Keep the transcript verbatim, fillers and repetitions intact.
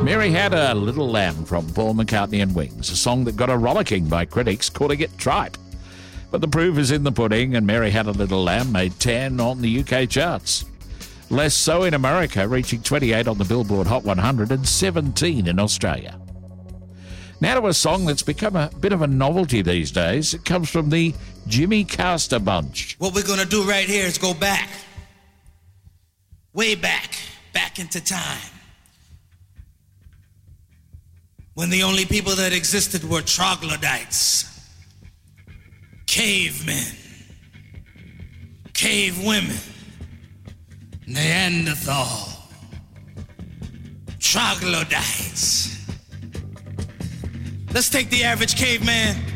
Mary Had a Little Lamb from Paul McCartney and Wings, a song that got a rollicking by critics calling it tripe. But the proof is in the pudding, and Mary Had a Little Lamb made ten on the U K charts. Less so in America, reaching twenty-eight on the Billboard Hot one hundred and seventeen in Australia. Now to a song that's become a bit of a novelty these days. It comes from the Jimmy Castor Bunch. What we're going to do right here is go back. Way back. Back into time. When the only people that existed were troglodytes. Cavemen. Cave women. Neanderthal. Troglodytes. Let's take the average caveman